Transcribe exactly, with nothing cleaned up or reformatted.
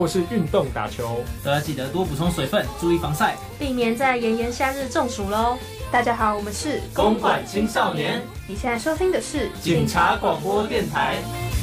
或是运动打球， 都要记得多补充水分，注意防晒， 避免在炎炎夏日中暑喽。 大家好，我们是公馆青少年。 你现在收听的是警察广播电台。